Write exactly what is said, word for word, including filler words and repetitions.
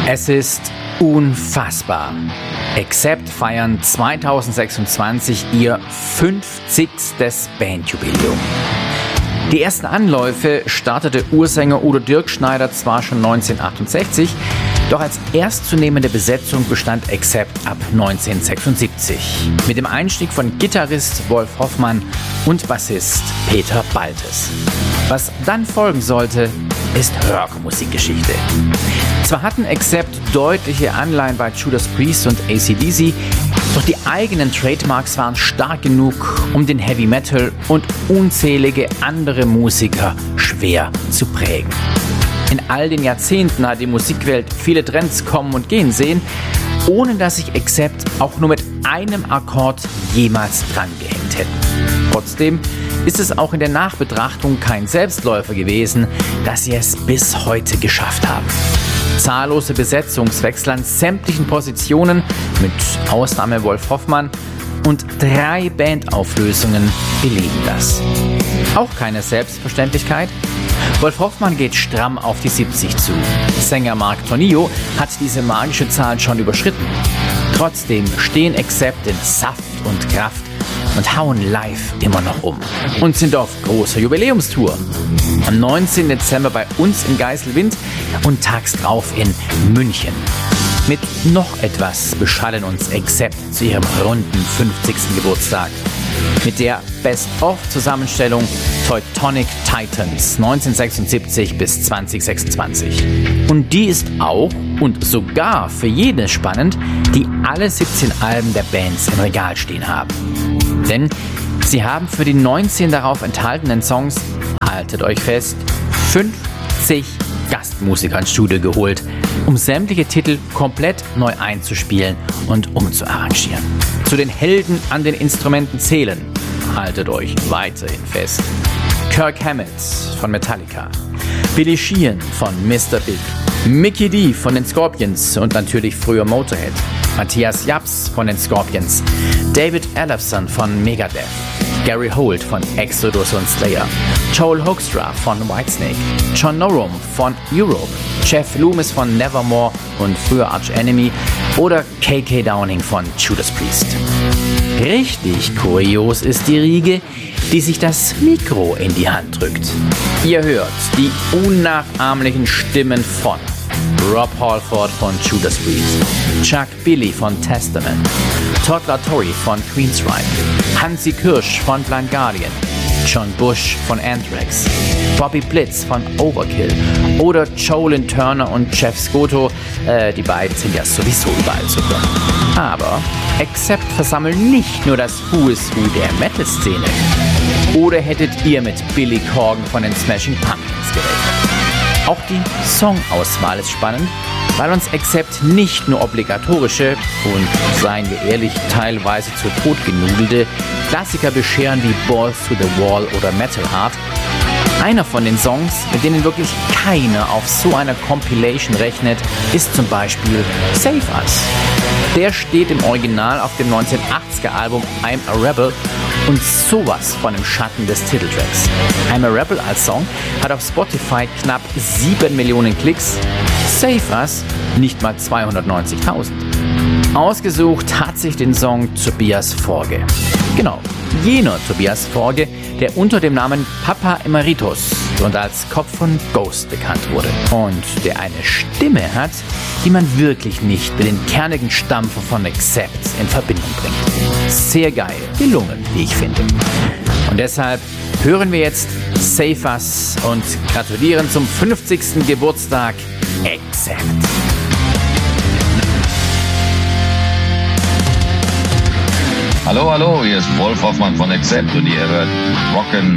Es ist unfassbar. Accept feiern zwanzig sechsundzwanzig ihr fünfzigstes Bandjubiläum. Die ersten Anläufe startete Ursänger Udo Dirkschneider zwar schon neunzehnhundertachtundsechzig, doch als erstzunehmende Besetzung bestand Accept ab neunzehnhundertsechsundsiebzig mit dem Einstieg von Gitarrist Wolf Hoffmann und Bassist Peter Baltes. Was dann folgen sollte, ist Rockmusikgeschichte. Zwar hatten Accept deutliche Anleihen bei Judas Priest und A C D C, doch die eigenen Trademarks waren stark genug, um den Heavy Metal und unzählige andere Musiker schwer zu prägen. In all den Jahrzehnten hat die Musikwelt viele Trends kommen und gehen sehen, ohne dass sich Accept auch nur mit einem Akkord jemals dran gehängt hätten. Trotzdem ist es auch in der Nachbetrachtung kein Selbstläufer gewesen, dass sie es bis heute geschafft haben. Zahllose Besetzungswechsel an sämtlichen Positionen, mit Ausnahme Wolf Hoffmann, und drei Bandauflösungen belegen das. Auch keine Selbstverständlichkeit. Wolf Hoffmann geht stramm auf die siebzig zu. Sänger Mark Tornillo hat diese magische Zahl schon überschritten. Trotzdem stehen Accept in Saft und Kraft und hauen live immer noch um und sind auf großer Jubiläumstour. Am neunzehnten Dezember bei uns in Geiselwind und tags drauf in München. Mit noch etwas beschallen uns Accept zu ihrem runden fünfzigsten Geburtstag. Mit der Best-of-Zusammenstellung Teutonic Titans neunzehnhundertsechsundsiebzig bis zwanzig sechsundzwanzig. Und die ist auch und sogar für jeden spannend, die alle siebzehn Alben der Bands im Regal stehen haben. Denn sie haben für die neunzehn darauf enthaltenen Songs, haltet euch fest, fünfzig Gastmusiker ins Studio geholt, um sämtliche Titel komplett neu einzuspielen und umzuarrangieren. Zu den Helden an den Instrumenten zählen, haltet euch weiterhin fest, Kirk Hammett von Metallica, Billy Sheehan von Mister Big, Mikkey Dee von den Scorpions und natürlich früher Motorhead, Matthias Japs von den Scorpions, David Ellefson von Megadeth, Gary Holt von Exodus und Slayer, Joel Hoekstra von Whitesnake, John Norum von Europe, Jeff Loomis von Nevermore und früher Arch Enemy oder K K Downing von Judas Priest. Richtig kurios ist die Riege, die sich das Mikro in die Hand drückt. Ihr hört die unnachahmlichen Stimmen von Rob Halford von Judas Priest, Chuck Billy von Testament, Todd La Torre von Queensryche, Hansi Kirsch von Blind Guardian, John Bush von Anthrax, Bobby Blitz von Overkill oder Jolin Turner und Jeff Scotto, äh, die beiden sind ja sowieso überall zu hören. Aber Accept versammeln nicht nur das Who is Who der Metal-Szene. Oder hättet ihr mit Billy Corgan von den Smashing Pumpkins gerechnet? Auch die Songauswahl ist spannend, weil uns Accept nicht nur obligatorische und, seien wir ehrlich, teilweise zu Tod genudelte Klassiker bescheren wie Balls to the Wall oder Metal Heart. Einer von den Songs, mit denen wirklich keiner auf so einer Compilation rechnet, ist zum Beispiel Save Us. Der steht im Original auf dem neunzehnhundertachtziger Album I'm a Rebel und sowas von im Schatten des Titeltracks. I'm a Rebel als Song hat auf Spotify knapp sieben Millionen Klicks, Save Us nicht mal zweihundertneunzigtausend. Ausgesucht hat sich den Song Tobias Forge. Genau, jener Tobias Forge, der unter dem Namen Papa Emeritus und als Kopf von Ghost bekannt wurde. Und der eine Stimme hat, die man wirklich nicht mit den kernigen Stampfer von Accept in Verbindung bringt. Sehr geil, gelungen, wie ich finde. Und deshalb hören wir jetzt Save Us und gratulieren zum fünfzigsten Geburtstag Accept. Hallo, hallo, hier ist Wolf Hoffmann von Accept und ihr hört Rock'n